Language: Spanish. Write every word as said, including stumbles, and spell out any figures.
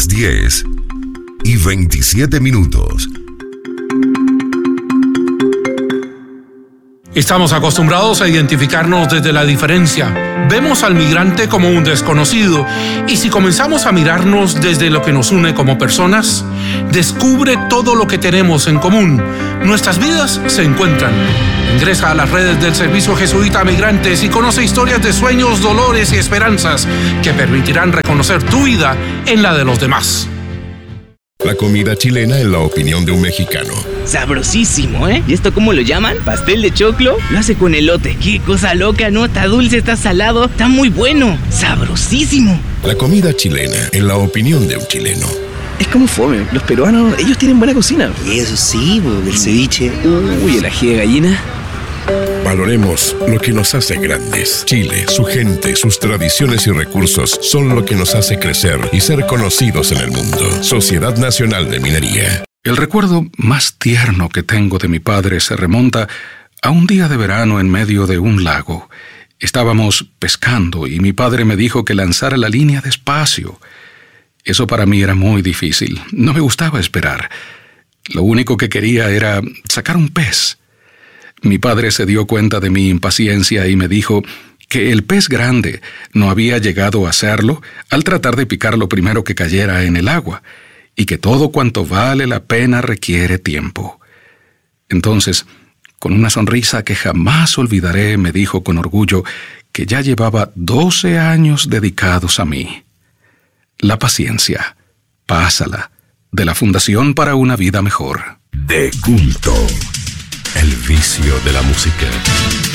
las diez y veintisiete minutos. Estamos acostumbrados a identificarnos desde la diferencia. Vemos al migrante como un desconocido, y si comenzamos a mirarnos desde lo que nos une como personas, descubre todo lo que tenemos en común. Nuestras vidas se encuentran. Ingresa a las redes del Servicio Jesuita a Migrantes y conoce historias de sueños, dolores y esperanzas que permitirán reconocer tu vida en la de los demás. La comida chilena en la opinión de un mexicano. Sabrosísimo, ¿eh? ¿Y esto cómo lo llaman? ¿Pastel de choclo? Lo hace con elote. ¡Qué cosa loca! No, está dulce, está salado, está muy bueno. ¡Sabrosísimo! La comida chilena en la opinión de un chileno. Es como fome. Los peruanos, ellos tienen buena cocina. Y eso sí, el ceviche. Uy, el ají de gallina. Valoremos lo que nos hace grandes. Chile, su gente, sus tradiciones y recursos son lo que nos hace crecer y ser conocidos en el mundo. Sociedad Nacional de Minería. El recuerdo más tierno que tengo de mi padre se remonta a un día de verano en medio de un lago. Estábamos pescando y mi padre me dijo que lanzara la línea despacio. Eso para mí era muy difícil. No me gustaba esperar. Lo único que quería era sacar un pez. Mi padre se dio cuenta de mi impaciencia y me dijo que el pez grande no había llegado a hacerlo al tratar de picar lo primero que cayera en el agua, y que todo cuanto vale la pena requiere tiempo. Entonces, con una sonrisa que jamás olvidaré, me dijo con orgullo que ya llevaba doce años dedicados a mí. La paciencia, pásala, de la Fundación para una Vida Mejor. De culto. El vicio de la música.